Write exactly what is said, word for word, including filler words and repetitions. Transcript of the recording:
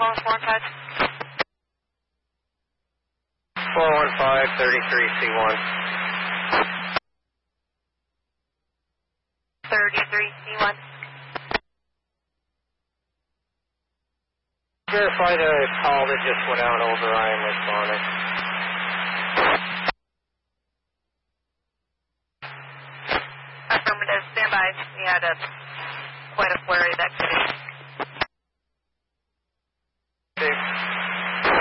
four one five. four one five, thirty-three C one. thirty-three C one. Verify the call that just went out over Ryan responding. Affirmative, stand by. We had a quite a flurry of activity.